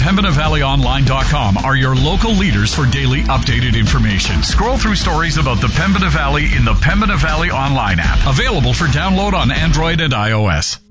PembinaValleyOnline.com are your local leaders for daily updated information. Scroll through stories about the Pembina Valley in the Pembina Valley Online app, available for download on Android and iOS.